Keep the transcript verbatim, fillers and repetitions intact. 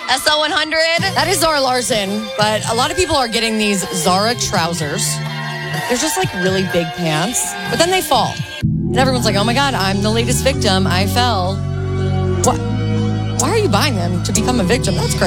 S L one hundred. That is Zara Larson, but a lot of people are getting these Zara trousers. They're just like really big pants, but then they fall. And everyone's like, oh my God, I'm the latest victim. I fell. What? Why are you buying them? To become a victim? That's crazy.